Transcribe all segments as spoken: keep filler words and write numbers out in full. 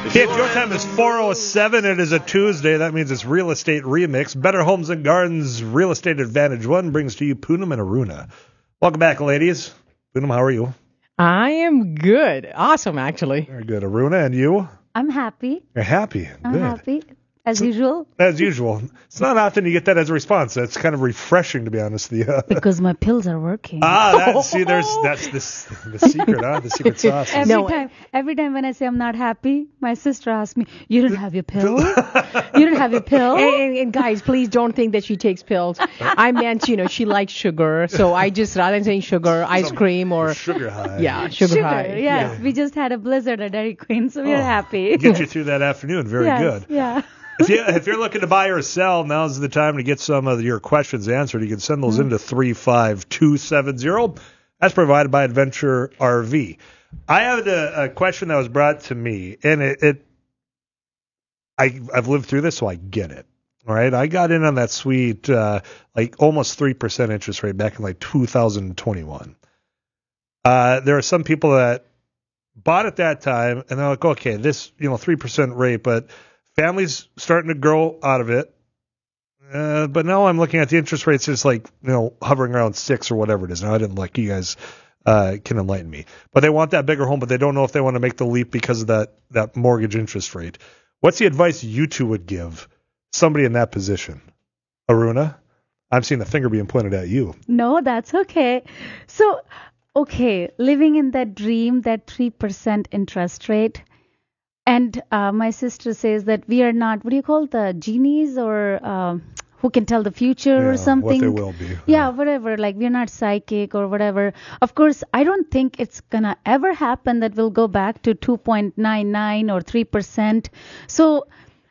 Okay, your time is four oh seven. It is a Tuesday. That means it's Real Estate Remix. Better Homes and Gardens Real Estate Advantage One brings to you Poonam and Aruna. Welcome back, ladies. Poonam, how are you? I am good. Awesome, actually. Very good. Aruna, and you? I'm happy. You're happy. I'm good. happy. As usual. As usual. It's not often you get that as a response. It's kind of refreshing, to be honest with you. Because my pills are working. Ah, that, see, there's that's the, the secret, huh? The secret sauce. Every No. time, every time when I say I'm not happy, my sister asks me, "You don't have your pill? You don't have your pill?" And, and, and guys, please don't think that she takes pills. I meant, you know, she likes sugar. So I just, rather than saying sugar, ice Some cream or... Sugar high. Yeah, sugar, Sugar, high. yes. Yeah. We just had a blizzard at Dairy Queen, so we're Oh, happy. Get you through that afternoon. Very yes, good. Yeah. If, you, if you're looking to buy or sell, now's the time to get some of your questions answered. You can send those into three five two seven zero. That's provided by Adventure R V. I have a, a question that was brought to me, and it, it I, I've lived through this, so I get it. All right, I got in on that sweet, uh, like almost three percent interest rate back in like two thousand twenty-one. Uh, there are some people that bought at that time, and they're like, okay, this, you know, three percent rate, but families starting to grow out of it. Uh, but now I'm looking at the interest rates just like, you know, hovering around six or whatever it is. Now I didn't like you guys uh, can enlighten me. But they want that bigger home, but they don't know if they want to make the leap because of that, that mortgage interest rate. What's the advice you two would give somebody in that position? Aruna? I'm seeing the finger being pointed at you. No, that's okay. So, okay, living in that dream, that three percent interest rate. And uh, my sister says that we are not, what do you call the genies or um, who can tell the future Yeah, or something? what they will be. Yeah, whatever. Like we're not psychic or whatever. Of course, I don't think it's going to ever happen that we'll go back to two point nine nine or three percent. So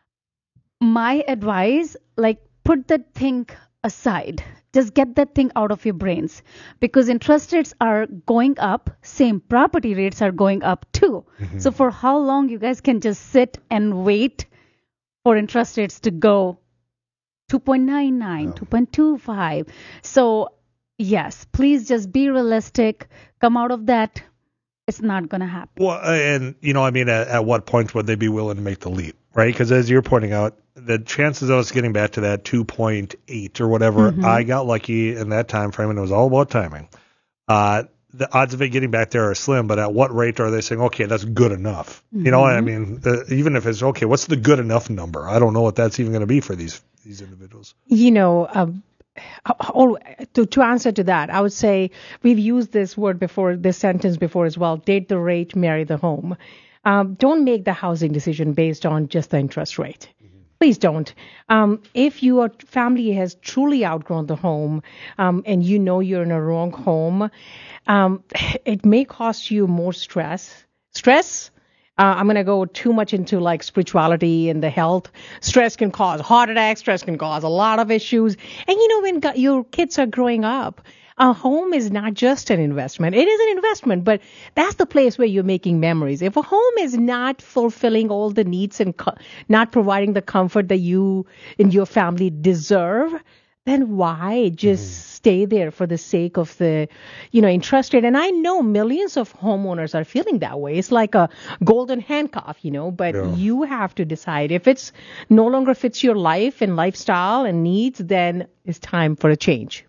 my advice, like put that thing aside. Just get that thing out of your brains because interest rates are going up. Same property rates are going up too. Mm-hmm. So for how long you guys can just sit and wait for interest rates to go two point nine nine, No. two point two five. So yes, please just be realistic. Come out of that. It's not going to happen. Well, and, you know, I mean, at, at what point would they be willing to make the leap, right? Because as you're pointing out, the chances of us getting back to that two point eight or whatever, Mm-hmm. I got lucky in that time frame, and it was all about timing. Uh, the odds of it getting back there are slim, but at what rate are they saying, okay, that's good enough? Mm-hmm. You know what I mean? Uh, even if it's, okay, what's the good enough number? I don't know what that's even going to be for these these individuals. You know, um, oh, to, to answer to that, I would say we've used this word before, this sentence before as well, date the rate, marry the home. Um, don't make the housing decision based on just the interest rate. Please don't. Um, if your family has truly outgrown the home um, and you know you're in a wrong home, um, it may cost you more stress. Stress, uh, I'm going to go too much into like spirituality and the health. Stress can cause heart attacks. Stress can cause a lot of issues. And you know, when go- your kids are growing up, a home is not just an investment. It is an investment, but that's the place where you're making memories. If a home is not fulfilling all the needs and co- not providing the comfort that you and your family deserve, then why just mm-hmm. stay there for the sake of the, you know, interest rate? And I know millions of homeowners are feeling that way. It's like a golden handcuff, you know, but yeah. you have to decide if it's no longer fits your life and lifestyle and needs, then it's time for a change.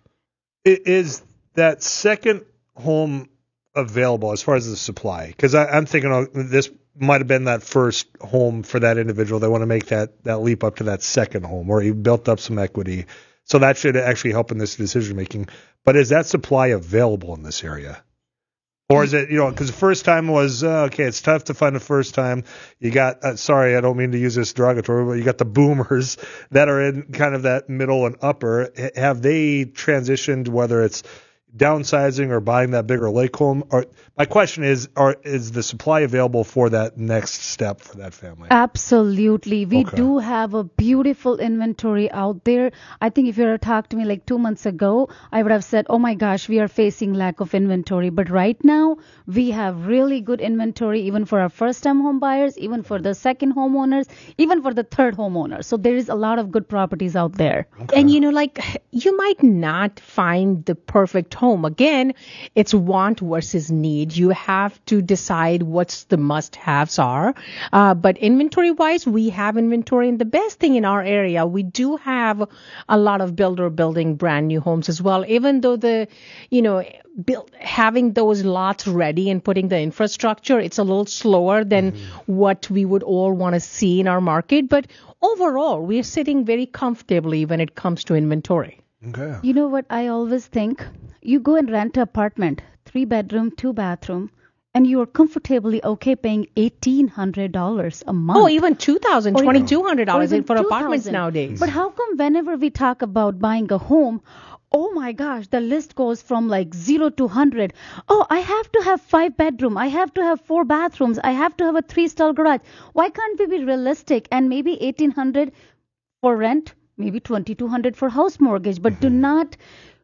Is that second home available as far as the supply? Because I'm thinking oh, this might have been that first home for that individual. They want to make that, that leap up to that second home where he built up some equity. So that should actually help in this decision making. But is that supply available in this area? Or is it, you know, because the first time was, uh, okay, it's tough to find the first time. You got, uh, sorry, I don't mean to use this derogatory, but you got the boomers that are in kind of that middle and upper. Have they transitioned, whether it's downsizing or buying that bigger lake home? Or my question is, are, is the supply available for that next step for that family? Absolutely. We Okay. do have a beautiful inventory out there. I think if you had talked to me like two months ago, I would have said, oh my gosh, we are facing lack of inventory. But right now, we have really good inventory, even for our first-time home buyers, even for the second homeowners, even for the third homeowners. So there is a lot of good properties out there. Okay. And, you know, like, you might not find the perfect home. Again, it's want versus need. You have to decide what's the must-haves are. Uh, but inventory-wise, we have inventory. And the best thing in our area, we do have a lot of builder building brand new homes as well. Even though the, you know, build, having those lots ready and putting the infrastructure, it's a little slower than mm-hmm. what we would all want to see in our market. But overall, we're sitting very comfortably when it comes to inventory. Okay. You know what I always think? You go and rent an apartment, three bedroom, two bathroom, and you are comfortably okay paying eighteen hundred dollars a month. Oh, even two thousand dollars, twenty-two hundred dollars for apartments nowadays. But how come whenever we talk about buying a home, oh my gosh, the list goes from like zero to one hundred. Oh, I have to have five bedroom. I have to have four bathrooms. I have to have a three-stall garage. Why can't we be realistic and maybe eighteen hundred for rent? Maybe twenty-two hundred for house mortgage, but mm-hmm. do not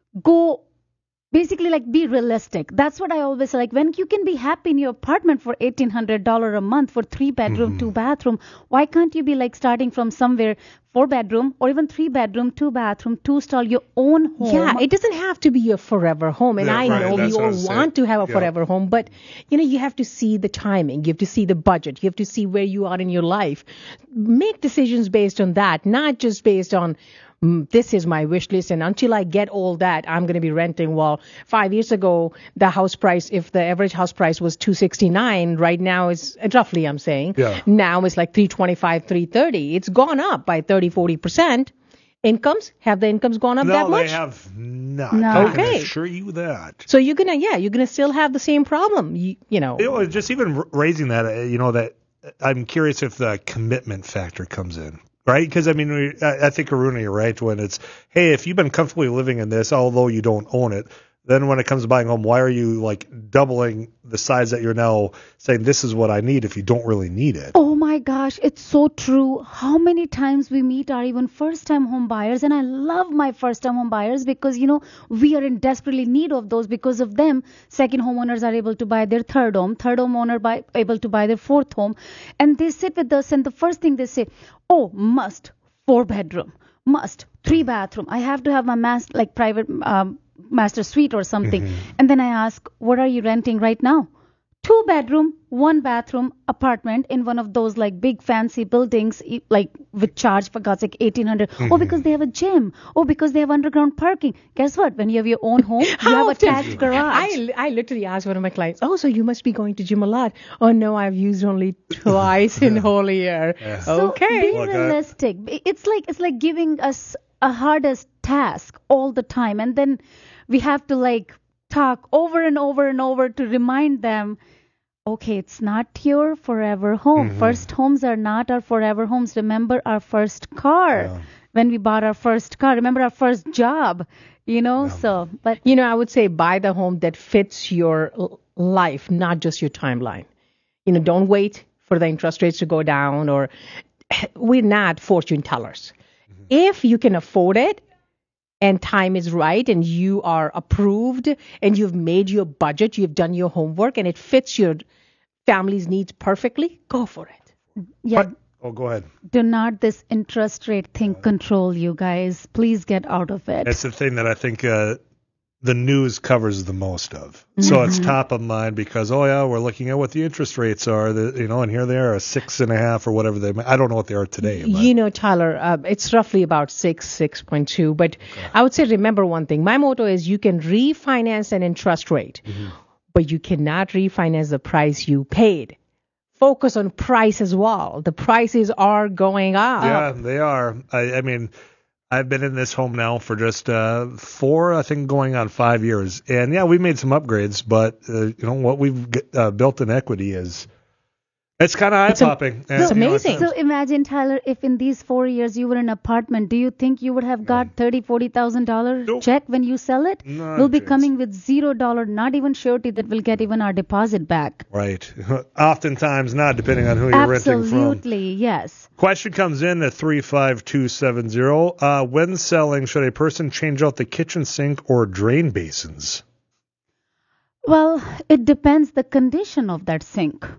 go basically like be realistic. That's what I always like. When you can be happy in your apartment for eighteen hundred dollars a month for three bedroom, mm-hmm. two bathroom, why can't you be like starting from somewhere four bedroom or even three bedroom, two bathroom, two stall, your own home? Yeah, it doesn't have to be a forever home. And yeah, I right. know That's we all want to have a yeah. forever home, but you know, you have to see the timing. You have to see the budget. You have to see where you are in your life. Make decisions based on that, not just based on Mm, this is my wish list, and until I get all that, I'm going to be renting. Well, five years ago, the house price, if the average house price was two sixty-nine, right now is roughly, I'm saying, yeah. now it's like three twenty-five, three thirty. It's gone up by thirty, forty percent. Incomes, have the incomes gone up no, that much? No, they have not. No. I Okay. can assure you that. So you're gonna, yeah, you're gonna still have the same problem. You, you know, You know, just even r- raising that, uh, you know, that I'm curious if the commitment factor comes in. Right? Because, I mean, we, I, I think, Aruna, you're right, when it's, hey, if you've been comfortably living in this, although you don't own it, then when it comes to buying a home, why are you, like, doubling the size that you're now saying this is what I need if you don't really need it? Oh, my gosh, it's so true. How many times we meet our even first-time home buyers, and I love my first-time home buyers because, you know, we are in desperately need of those. Because of them, second homeowners are able to buy their third home, third homeowner buy, able to buy their fourth home, and they sit with us, and the first thing they say, oh, must, four bedroom, must, three bathroom. I have to have my mass, like private um, master suite or something. Mm-hmm. And then I ask, what are you renting right now? Two bedroom, one bathroom apartment in one of those like big fancy buildings, like with charge for God's sake eighteen hundred. Mm-hmm. Oh, because they have a gym. Oh, because they have underground parking. Guess what? When you have your own home, you have attached garage. I, I literally asked one of my clients, oh, so you must be going to gym a lot. Oh, no, I've used only twice in whole year. Yeah. So okay. Be realistic. It's like it's like giving us a hardest task all the time, and then we have to like talk over and over and over to remind them, okay, it's not your forever home. Mm-hmm. First homes are not our forever homes. Remember our first car. Yeah. When we bought our first car. Remember our first job. You know, yeah. so, but. You know, I would say buy the home that fits your life, not just your timeline. You know, don't wait for the interest rates to go down, or we're not fortune tellers. Mm-hmm. If you can afford it, and time is right, and you are approved, and you've made your budget, you've done your homework, and it fits your family's needs perfectly, go for it. Yeah. But, oh, go ahead. Do not this interest rate thing control you guys. Please get out of it. That's the thing that I think uh, the news covers the most of. Mm-hmm. So it's top of mind because, oh, yeah, we're looking at what the interest rates are, the, you know, and here they are, a six and a half or whatever they I don't know what they are today. But. You know, Tyler, uh, it's roughly about six, six point two. But okay. I would say remember one thing. My motto is you can refinance an interest rate, mm-hmm. but you cannot refinance the price you paid. Focus on price as well. The prices are going up. Yeah, they are. I, I mean, I've been in this home now for just uh, four, I think, going on five years. And, yeah, we've made some upgrades, but, uh, you know, what we've uh, built in equity is it's kind of eye-popping. It's, a, it's amazing. You know, so imagine, Tyler, if in these four years you were in an apartment, do you think you would have got thirty thousand dollars, forty thousand dollars nope. check when you sell it? Not we'll be chance. coming with zero dollars, not even surety that we'll get even our deposit back. Right. Oftentimes not, depending on who you're Absolutely, renting from. Absolutely, yes. Question comes in at three five two seven zero. Uh, when selling, should a person change out the kitchen sink or drain basins? Well, it depends the condition of that sink.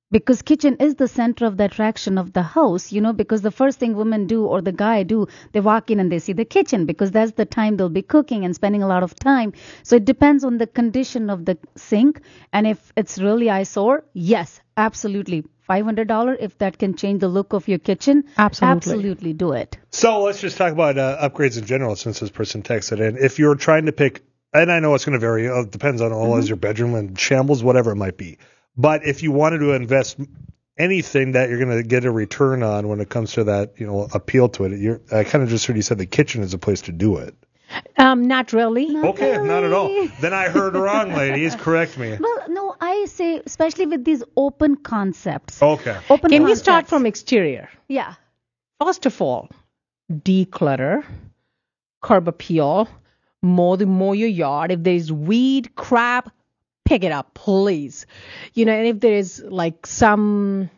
because kitchen is the center of the attraction of the house, you know, because the first thing women do or the guy do, they walk in and they see the kitchen because that's the time they'll be cooking and spending a lot of time. So it depends on the condition of the sink. And if it's really eyesore, yes, absolutely. five hundred dollars, if that can change the look of your kitchen, Absolutely. absolutely do it. So let's just talk about uh, upgrades in general since this person texted in. If you're trying to pick, and I know it's going to vary, it depends on all mm-hmm. is your bedroom and shambles, whatever it might be. But if you wanted to invest anything that you're going to get a return on when it comes to that, you know, appeal to it, you're, I kind of just heard you said the kitchen is a place to do it. Um, not really. Not okay, really. Not at all. Then I heard wrong, ladies. Correct me. Well, no, I say, especially with these open concepts. Okay. Open Can concepts. we start from exterior? Yeah. First of all, declutter, curb appeal, mow the mow your yard. If there's weed, crap, pick it up, please. You know, and if there's like some,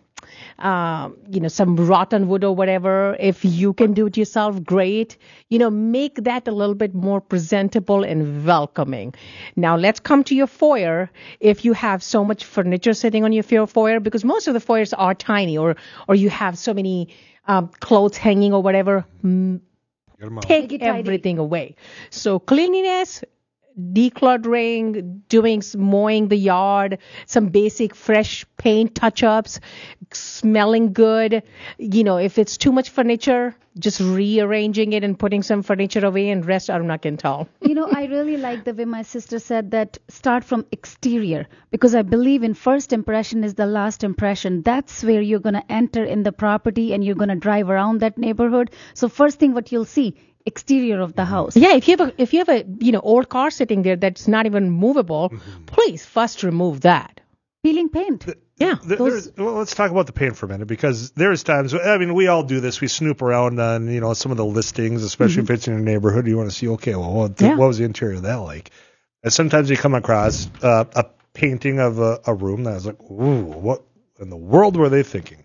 um, you know, some rotten wood or whatever, if you can do it yourself, great. You know, make that a little bit more presentable and welcoming. Now, let's come to your foyer. If you have so much furniture sitting on your foyer, because most of the foyers are tiny, or or you have so many um, clothes hanging or whatever, mm, take everything away. So cleanliness, decluttering, doing mowing the yard, some basic fresh paint touch-ups, smelling good. You know, if it's too much furniture, just rearranging it and putting some furniture away, and rest I'm not going to tell. You know, I really like the way my sister said that start from exterior, because I believe in first impression is the last impression. That's where you're going to enter in the property and you're going to drive around that neighborhood. So first thing what you'll see, exterior of the house. Yeah, if you have a if you have a you know old car sitting there that's not even movable, mm-hmm. please first remove that. Peeling paint. The, yeah. The, those... well, let's talk about the paint for a minute, because there's times. I mean, we all do this. We snoop around on you know some of the listings, especially mm-hmm. if it's in your neighborhood. You want to see, okay, well, what, yeah. what was the interior of that like? And sometimes you come across uh, a painting of a, a room that is like, ooh, what in the world were they thinking?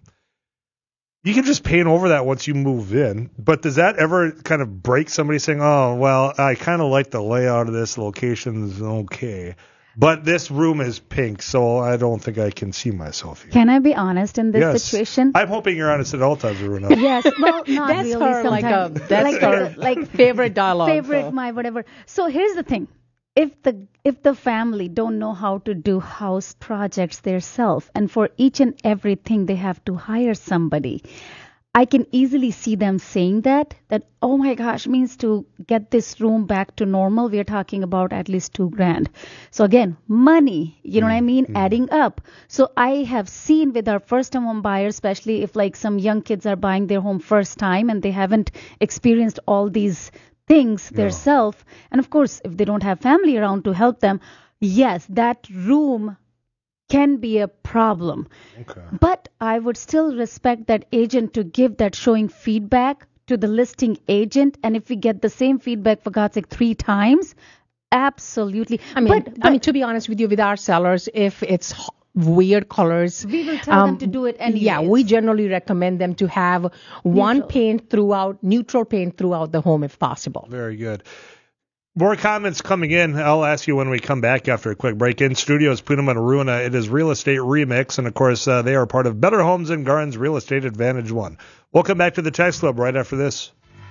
You can just paint over that once you move in, but does that ever kind of break somebody saying, oh, well, I kind of like the layout of this, location is okay, but this room is pink, so I don't think I can see myself here. Can I be honest in this yes. situation? I'm hoping you're honest at all times, Aruna. Yes, well, not that's really. Her, like a, that's like her a, like favorite dialogue. Favorite, so. my whatever. So here's the thing. If the if the family don't know how to do house projects themselves, and for each and everything they have to hire somebody, I can easily see them saying that, that, oh my gosh, means to get this room back to normal, we're talking about at least two grand. So again, money, you know mm-hmm. what I mean, mm-hmm. adding up. So I have seen with our first time home buyers, especially if like some young kids are buying their home first time and they haven't experienced all these things yeah. themselves. And of course, if they don't have family around to help them, yes, that room can be a problem. Okay. But I would still respect that agent to give that showing feedback to the listing agent. And if we get the same feedback, for God's sake, three times, absolutely. I mean, but, but, I mean, to be honest with you, with our sellers, if it's weird colors, we will tell um, them to do it anyways. Yeah, we generally recommend them to have neutral. one paint throughout, neutral paint throughout the home if possible. Very good. More comments coming in. I'll ask you when we come back after a quick break. In studios, Poonam and Aruna. It is Real Estate Remix, and of course, uh, they are part of Better Homes and Gardens Real Estate Advantage One. We'll come back to the Text Club right after this.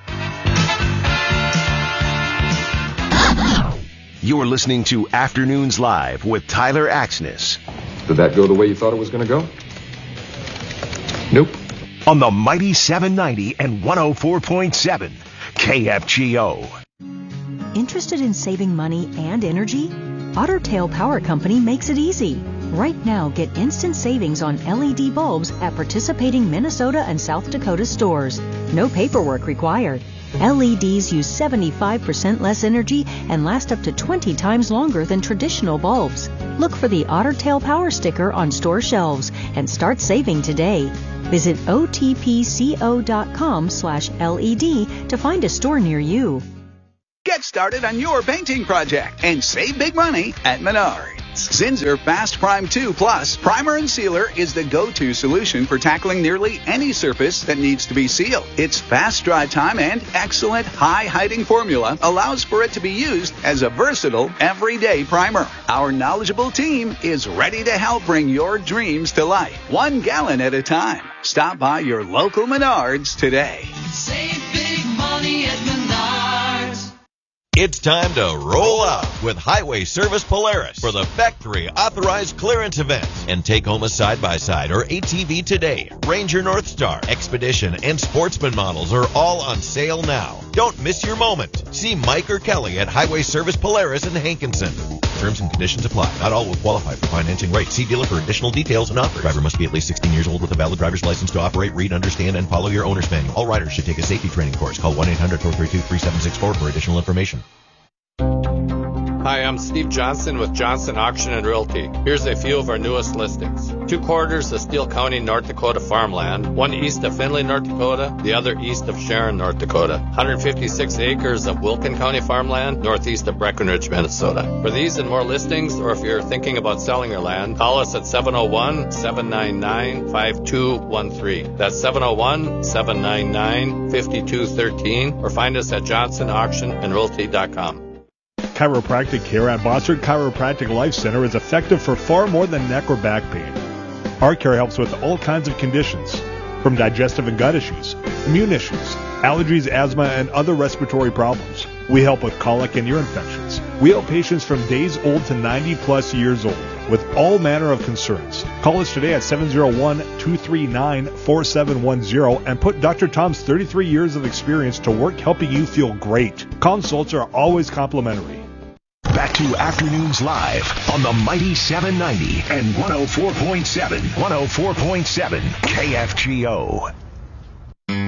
You're listening to Afternoons Live with Tyler Axness. Did that go the way you thought it was going to go? Nope. On the mighty seven ninety and one oh four point seven K F G O. Interested in saving money and energy? Otter Tail Power Company makes it easy. Right now, get instant savings on L E D bulbs at participating Minnesota and South Dakota stores. No paperwork required. L E Ds use seventy-five percent less energy and last up to twenty times longer than traditional bulbs. Look for the Otter Tail Power sticker on store shelves and start saving today. Visit O T P C O dot com slash L E D to find a store near you. Get started on your painting project and save big money at Menard. results. Zinsser Fast Prime two Plus Primer and Sealer is the go-to solution for tackling nearly any surface that needs to be sealed. Its fast dry time and excellent high-hiding formula allows for it to be used as a versatile, everyday primer. Our knowledgeable team is ready to help bring your dreams to life, one gallon at a time. Stop by your local Menards today. Save big money at Menards. It's time to roll out with Highway Service Polaris for the Factory Authorized Clearance Event and take home a side-by-side or A T V today. Ranger Northstar, Expedition, and Sportsman models are all on sale now. Don't miss your moment. See Mike or Kelly at Highway Service Polaris in Hankinson. Terms and conditions apply. Not all will qualify for financing rates. See dealer for additional details and offers. Driver must be at least sixteen years old with a valid driver's license to operate, read, understand, and follow your owner's manual. All riders should take a safety training course. Call one eight hundred four three two three seven six four for additional information. Hi, I'm Steve Johnson with Johnson Auction and Realty. Here's a few of our newest listings. Two quarters of Steele County, North Dakota farmland, one east of Findlay, North Dakota, the other east of Sharon, North Dakota. one hundred fifty-six acres of Wilkin County farmland, northeast of Breckenridge, Minnesota. For these and more listings, or if you're thinking about selling your land, call us at seven oh one, seven nine nine, five two one three. That's seven oh one, seven nine nine, five two one three, or find us at johnson auction and realty dot com. Chiropractic care at Bossard Chiropractic Life Center is effective for far more than neck or back pain. Our care helps with all kinds of conditions, from digestive and gut issues, immune issues, allergies, asthma, and other respiratory problems. We help with colic and ear infections. We help patients from days old to ninety plus years old with all manner of concerns. Call us today at seven oh one, two three nine, four seven one zero and put Doctor Tom's thirty-three years of experience to work helping you feel great. Consults are always complimentary. Back to Afternoons Live on the Mighty seven ninety and one oh four point seven, one oh four point seven K F G O.